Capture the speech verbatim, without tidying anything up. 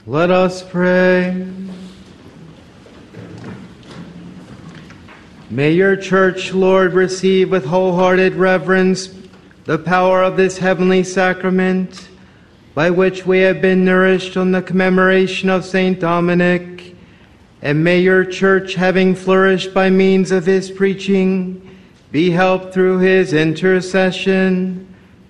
Let us pray. May your church, Lord, receive with wholehearted reverence the power of this heavenly sacrament, by which we have been nourished on the commemoration of Saint Dominic. And may your church, having flourished by means of his preaching, be helped through his intercession,